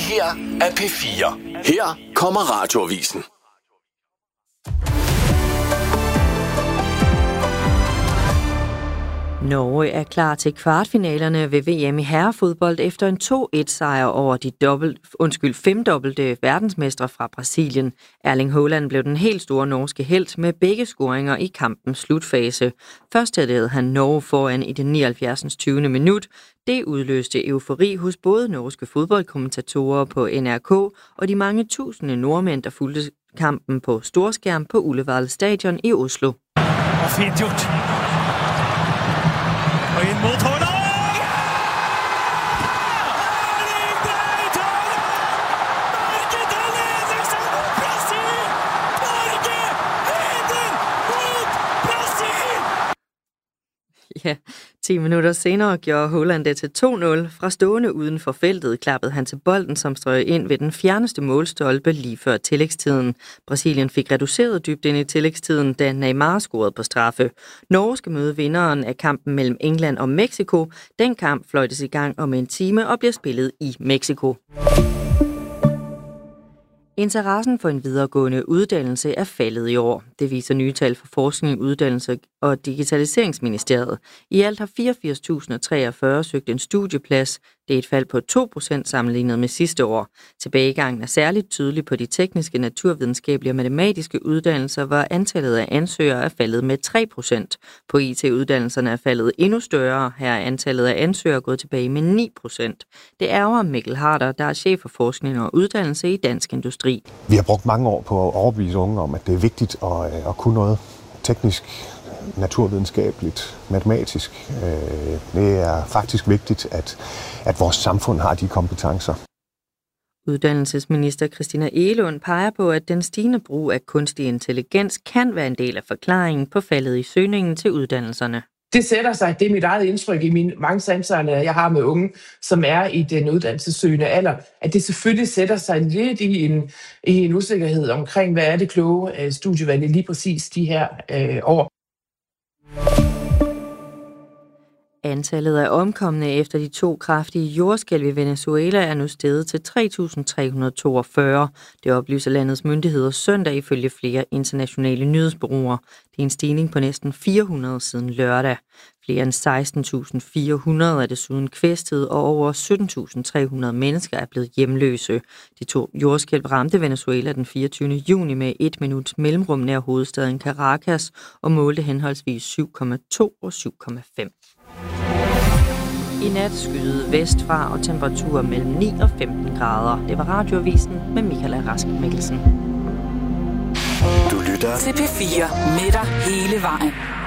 her er P4. Her kommer Radioavisen. Norge er klar til kvartfinalerne ved VM i herrefodbold efter en 2-1-sejr over de femdobbelte verdensmestre fra Brasilien. Erling Haaland blev den helt store norske helt med begge scoringer i kampens slutfase. Først havde han Norge foran i det 79. 20. minut. Det udløste eufori hos både norske fodboldkommentatorer på NRK og de mange tusinde nordmænd, der fulgte kampen på storskærm på Ullevål Stadion i Oslo. Og fint gjort. Og ind mod Haaland! Ja! Erling Braut Haaland! Norge tar ledelsen mot Brasil! Norge leder mot Brasil! Ja, 10 minutter senere gjorde Haaland det til 2-0. Fra stående uden for feltet klappede han til bolden, som strøg ind ved den fjerneste målstolpe lige før tillægstiden. Brasilien fik reduceret dybt ind i tillægstiden, da Neymar scorede på straffe. Norge skal møde vinderen af kampen mellem England og Mexico. Den kamp fløjtes i gang om en time og bliver spillet i Mexico. Interessen for en videregående uddannelse er faldet i år. Det viser nye tal fra Forskning, Uddannelse og Digitaliseringsministeriet. I alt har 84.043 søgt en studieplads. Det er et fald på 2% sammenlignet med sidste år. Tilbagegangen er særligt tydelig på de tekniske, naturvidenskabelige og matematiske uddannelser, hvor antallet af ansøgere er faldet med 3%. På IT-uddannelserne er faldet endnu større. Her er antallet af ansøgere gået tilbage med 9%. Det ærger Mikkel Harder, der er chef for forskning og uddannelse i Dansk Industri. Vi har brugt mange år på at overbevise unge om, at det er vigtigt at kunne noget teknisk, naturvidenskabeligt, matematisk. Det er faktisk vigtigt, at vores samfund har de kompetencer. Uddannelsesminister Christina Egelund peger på, at den stigende brug af kunstig intelligens kan være en del af forklaringen på faldet i søgningen til uddannelserne. Det sætter sig, det er mit eget indtryk i mine mange samtaler, jeg har med unge, som er i den uddannelsessøgende alder, at det selvfølgelig sætter sig lidt i en usikkerhed omkring, hvad er det kloge studievalg lige præcis de her år. Antallet af omkomne efter de 2 kraftige jordskælv i Venezuela er nu steget til 3.342. Det oplyser landets myndigheder søndag ifølge flere internationale nyhedsbureauer. Det er en stigning på næsten 400 siden lørdag. Flere end 16.400 er desuden kvæstet, og over 17.300 mennesker er blevet hjemløse. De 2 jordskælv ramte Venezuela den 24. juni med 1 minuts mellemrum nær hovedstaden Caracas og målte henholdsvis 7,2 og 7,5. I nat skyede vestfra og temperaturer mellem 9 og 15 grader. Det var Radioavisen med Michael Rask Mikkelsen. Du lytter til P4 med dig hele vejen.